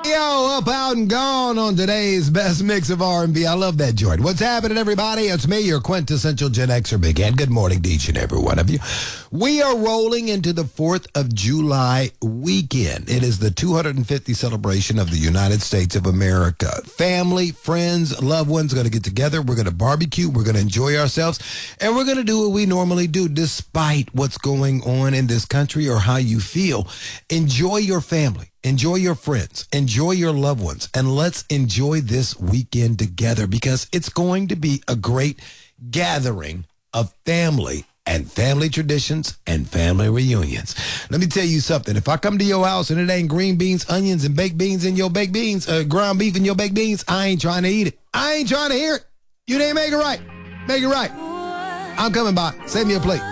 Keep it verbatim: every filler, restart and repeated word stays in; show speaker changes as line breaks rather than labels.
Yo, up, out, and gone on today's best mix of R and B. I love that joint. What's happening, everybody? It's me, your quintessential Gen Xer Big Ed. Good morning to each and every one of you. We are rolling into the fourth of July weekend. It is the two hundred fiftieth celebration of the United States of America. Family, friends, loved ones are going to get together. We're going to barbecue. We're going to enjoy ourselves. And we're going to do what we normally do despite what's going on in this country or how you feel. Enjoy your family. Enjoy your friends, enjoy your loved ones, and let's enjoy this weekend together because it's going to be a great gathering of family and family traditions and family reunions. Let me tell you something. If I come to your house and it ain't green beans, onions, and baked beans in your baked beans, uh, ground beef in your baked beans, I ain't trying to eat it. I ain't trying to hear it. You didn't make it right. Make it right. I'm coming by. Save me a plate.